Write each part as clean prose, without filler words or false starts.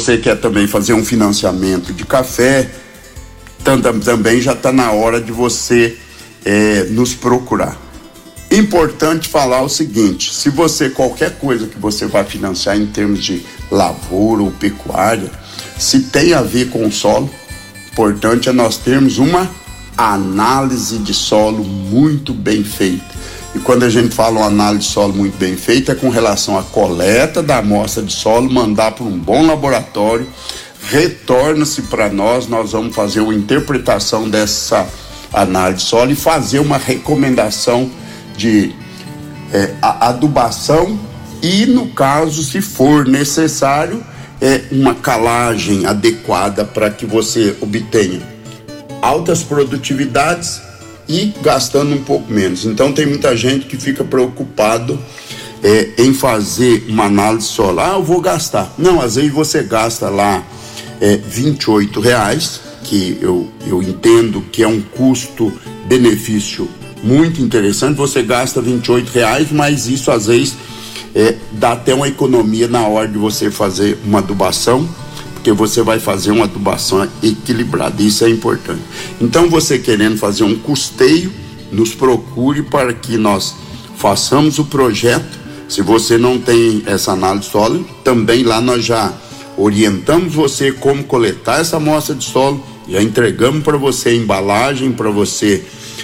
você quer também fazer um financiamento de café, também já está na hora de você nos procurar. Importante falar o seguinte: se você, qualquer coisa que você vai financiar em termos de lavoura ou pecuária, se tem a ver com o solo, importante é nós termos uma análise de solo muito bem feita. E quando a gente fala uma análise de solo muito bem feita, é com relação à coleta da amostra de solo, mandar para um bom laboratório, retorna-se para nós vamos fazer uma interpretação dessa análise de solo e fazer uma recomendação de adubação e, no caso, se for necessário, uma calagem adequada para que você obtenha altas produtividades e gastando um pouco menos. Então tem muita gente que fica preocupado em fazer uma análise solar. Eu vou gastar. Não, às vezes você gasta lá R$28, que eu entendo que é um custo-benefício muito interessante. Você gasta R$28, mas isso às vezes dá até uma economia na hora de você fazer uma adubação, porque você vai fazer uma adubação equilibrada, isso é importante. Então, você querendo fazer um custeio, nos procure para que nós façamos o projeto. Se você não tem essa análise de solo, também lá nós já orientamos você como coletar essa amostra de solo, já entregamos para você a embalagem, para você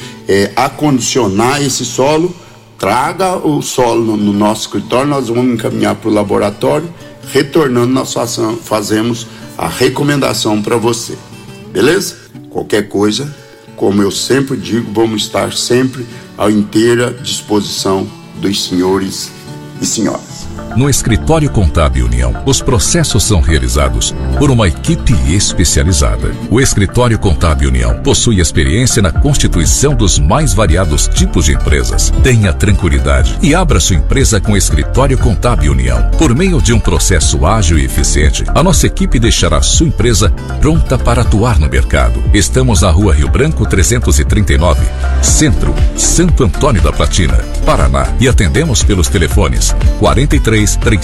acondicionar esse solo. Traga o solo no nosso escritório, nós vamos encaminhar para o laboratório. Retornando, nós fazemos a recomendação para você, beleza? Qualquer coisa, como eu sempre digo, vamos estar sempre à inteira disposição dos senhores e senhoras. No Escritório Contábil União, os processos são realizados por uma equipe especializada. O Escritório Contábil União possui experiência na constituição dos mais variados tipos de empresas. Tenha tranquilidade e abra sua empresa com o Escritório Contábil União. Por meio de um processo ágil e eficiente, a nossa equipe deixará sua empresa pronta para atuar no mercado. Estamos na Rua Rio Branco 339, Centro, Santo Antônio da Platina, Paraná, e atendemos pelos telefones 43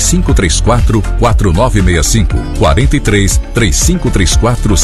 3534 4965, 43 3534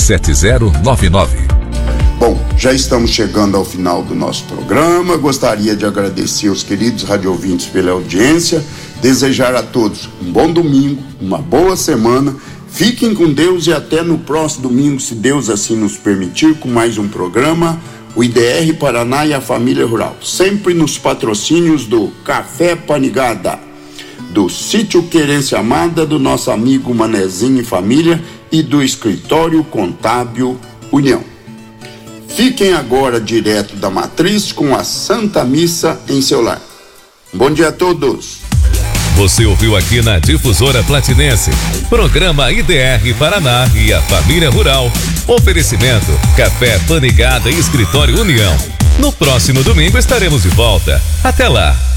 7099. Bom, já estamos chegando ao final do nosso programa. Gostaria de agradecer aos queridos radiovintes pela audiência, desejar a todos um bom domingo, uma boa semana. Fiquem com Deus e até no próximo domingo, se Deus assim nos permitir, com mais um programa, o IDR Paraná e a Família Rural, sempre nos patrocínios do Café Panigada, do Sítio Querência Amada, do nosso amigo Manezinho e família e do Escritório Contábil União. Fiquem agora direto da matriz com a Santa Missa em seu lar. Bom dia a todos. Você ouviu aqui na Difusora Platinense, programa IDR Paraná e a Família Rural. Oferecimento Café Panigada e Escritório União. No próximo domingo estaremos de volta. Até lá.